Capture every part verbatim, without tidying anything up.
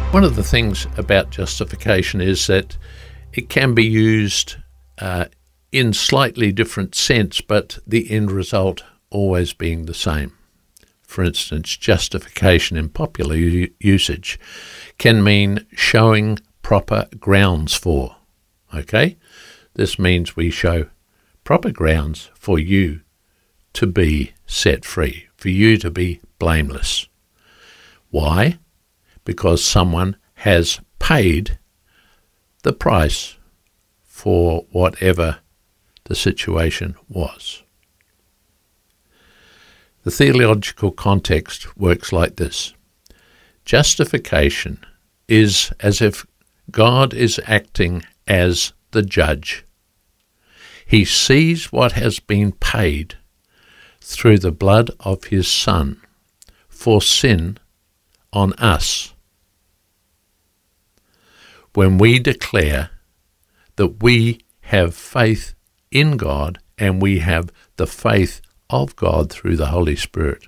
One of the things about justification is that it can be used uh, in slightly different sense, but the end result always being the same. For instance, justification in popular u- usage can mean showing proper grounds for. Okay? This means we show proper grounds for you to be set free, for you to be blameless. Why? Because someone has paid the price for whatever the situation was. The theological context works like this. Justification is as if God is acting as the judge. He sees what has been paid through the blood of his Son for sin on us. When we declare that we have faith in God and we have the faith of God through the Holy Spirit,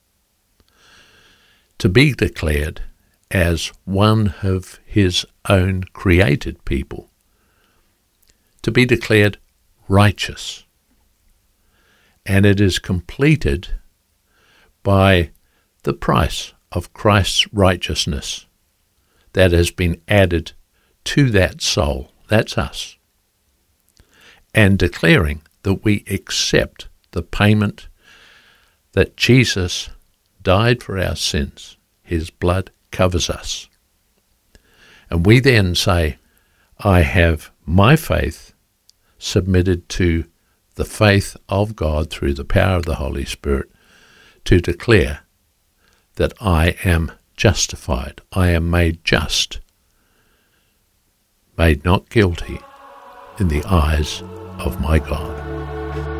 to be declared as one of his own created people, to be declared righteous. And it is completed by the price of Christ's righteousness that has been added to that soul, that's us, and declaring that we accept the payment that Jesus died for our sins. His blood covers us. And we then say, I have my faith submitted to the faith of God through the power of the Holy Spirit to declare that I am justified, I am made just, made not guilty in the eyes of my God.